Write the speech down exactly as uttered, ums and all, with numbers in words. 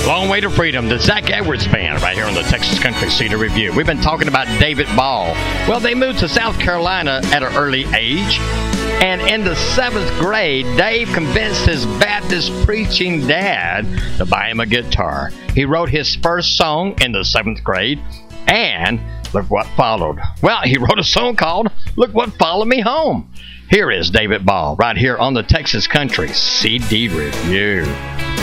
Long Way to Freedom, the Zach Edwards Band, right here on the Texas Country Cedar Review. We've been talking about David Ball. Well, they moved to South Carolina at an early age, and in the seventh grade, Dave convinced his Baptist preaching dad to buy him a guitar. He wrote his first song in the seventh grade, and look what followed. Well, he wrote a song called Look What Followed Me Home. Here is David Ball, right here on the Texas Country C D Review.